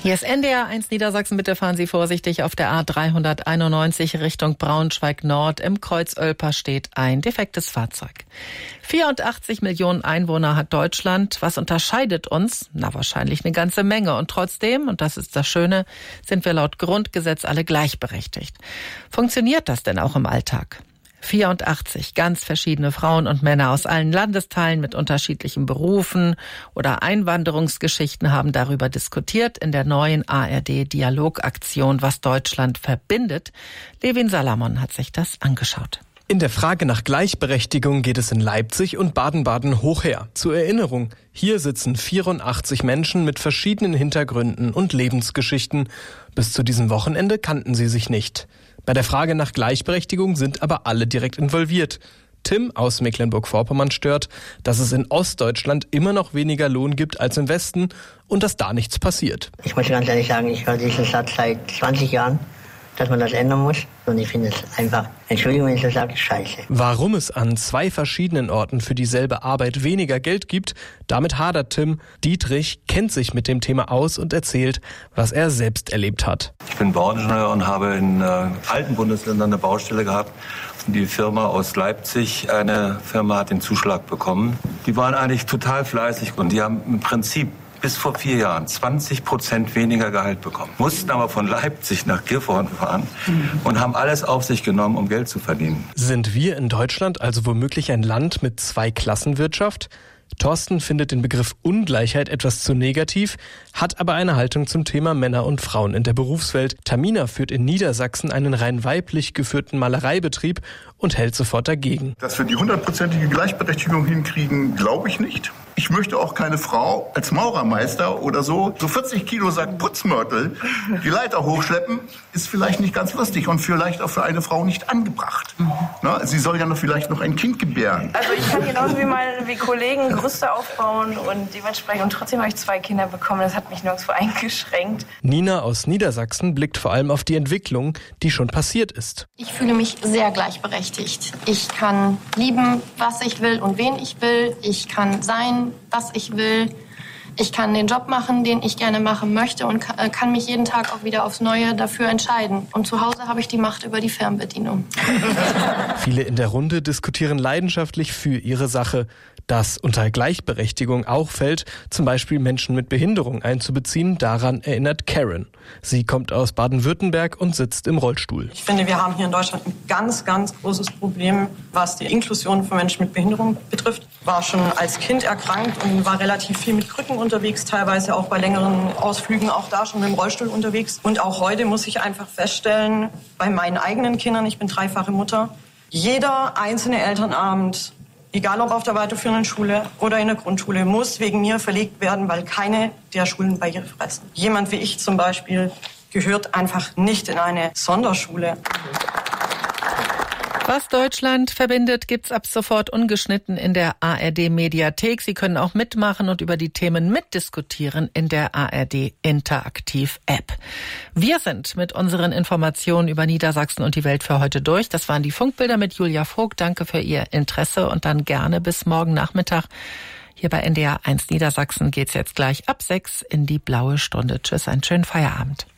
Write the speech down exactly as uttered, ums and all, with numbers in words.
Hier ist N D R eins Niedersachsen. Bitte fahren Sie vorsichtig auf der A dreihunderteinundneunzig Richtung Braunschweig Nord. Im Kreuz Oelper steht ein defektes Fahrzeug. vierundachtzig Millionen Einwohner hat Deutschland. Was unterscheidet uns? Na, wahrscheinlich eine ganze Menge. Und trotzdem, und das ist das Schöne, sind wir laut Grundgesetz alle gleichberechtigt. Funktioniert das denn auch im Alltag? vierundachtzig ganz verschiedene Frauen und Männer aus allen Landesteilen mit unterschiedlichen Berufen oder Einwanderungsgeschichten haben darüber diskutiert in der neuen A R D-Dialogaktion, was Deutschland verbindet. Levin Salamon hat sich das angeschaut. In der Frage nach Gleichberechtigung geht es in Leipzig und Baden-Baden hoch her. Zur Erinnerung, hier sitzen vierundachtzig Menschen mit verschiedenen Hintergründen und Lebensgeschichten. Bis zu diesem Wochenende kannten sie sich nicht. Bei der Frage nach Gleichberechtigung sind aber alle direkt involviert. Tim aus Mecklenburg-Vorpommern stört, dass es in Ostdeutschland immer noch weniger Lohn gibt als im Westen und dass da nichts passiert. Ich muss ganz ehrlich sagen, ich höre diesen Satz seit zwanzig Jahren, dass man das ändern muss. Und ich finde es einfach, Entschuldigung, wenn ich das sage, scheiße. Warum es an zwei verschiedenen Orten für dieselbe Arbeit weniger Geld gibt, damit hadert Tim. Dietrich kennt sich mit dem Thema aus und erzählt, was er selbst erlebt hat. Ich bin Bauingenieur und habe in äh, alten Bundesländern eine Baustelle gehabt. Und die Firma aus Leipzig, eine Firma hat den Zuschlag bekommen. Die waren eigentlich total fleißig und die haben im Prinzip bis vor vier Jahren zwanzig Prozent weniger Gehalt bekommen. Mussten aber von Leipzig nach Gifhorn fahren und haben alles auf sich genommen, um Geld zu verdienen. Sind wir in Deutschland also womöglich ein Land mit Zweiklassenwirtschaft? Thorsten findet den Begriff Ungleichheit etwas zu negativ, hat aber eine Haltung zum Thema Männer und Frauen in der Berufswelt. Tamina führt in Niedersachsen einen rein weiblich geführten Malereibetrieb und hält sofort dagegen. Dass wir die hundertprozentige Gleichberechtigung hinkriegen, glaube ich nicht. Ich möchte auch keine Frau als Maurermeister oder so, so vierzig Kilo Sack Putzmörtel, die Leiter hochschleppen, ist vielleicht nicht ganz lustig und vielleicht auch für eine Frau nicht angebracht. Mhm. Na, sie soll ja noch vielleicht noch ein Kind gebären. Also ich kann genauso wie meine wie Kollegen Gerüste aufbauen und dementsprechend, und trotzdem habe ich zwei Kinder bekommen, das hat mich nirgendwo eingeschränkt. Nina aus Niedersachsen blickt vor allem auf die Entwicklung, die schon passiert ist. Ich fühle mich sehr gleichberechtigt. Ich kann lieben, was ich will und wen ich will. Ich kann sein, was ich will. Ich kann den Job machen, den ich gerne machen möchte und kann mich jeden Tag auch wieder aufs Neue dafür entscheiden. Und zu Hause habe ich die Macht über die Fernbedienung. Viele in der Runde diskutieren leidenschaftlich für ihre Sache. Dass unter Gleichberechtigung auch fällt, zum Beispiel Menschen mit Behinderung einzubeziehen, daran erinnert Karen. Sie kommt aus Baden-Württemberg und sitzt im Rollstuhl. Ich finde, wir haben hier in Deutschland ein ganz, ganz großes Problem, was die Inklusion von Menschen mit Behinderung betrifft. War schon als Kind erkrankt und war relativ viel mit Krücken unterwegs, teilweise auch bei längeren Ausflügen auch da schon mit dem Rollstuhl unterwegs. Und auch heute muss ich einfach feststellen, bei meinen eigenen Kindern, ich bin dreifache Mutter, jeder einzelne Elternabend, egal ob auf der weiterführenden Schule oder in der Grundschule, muss wegen mir verlegt werden, weil keine der Schulen barrierefrei sind. Jemand wie ich zum Beispiel gehört einfach nicht in eine Sonderschule. Was Deutschland verbindet, gibt's ab sofort ungeschnitten in der A R D-Mediathek. Sie können auch mitmachen und über die Themen mitdiskutieren in der A R D-Interaktiv-App. Wir sind mit unseren Informationen über Niedersachsen und die Welt für heute durch. Das waren die Funkbilder mit Julia Vogt. Danke für Ihr Interesse und dann gerne bis morgen Nachmittag. Hier bei N D R eins Niedersachsen geht's jetzt gleich ab sechs in die blaue Stunde. Tschüss, einen schönen Feierabend.